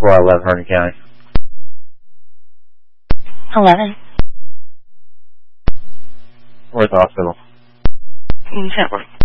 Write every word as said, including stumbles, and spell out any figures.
four eleven Hardin County. eleven. Where's the hospital? Queens Network.